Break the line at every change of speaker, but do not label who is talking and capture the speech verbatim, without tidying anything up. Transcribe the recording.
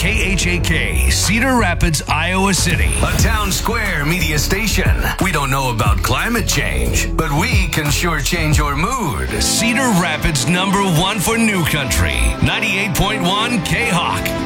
K H A K, Cedar Rapids, Iowa City. A town square media station. We don't know about climate change, but we can sure change your mood. Cedar Rapids, number one for New Country. ninety-eight point one K-Hawk.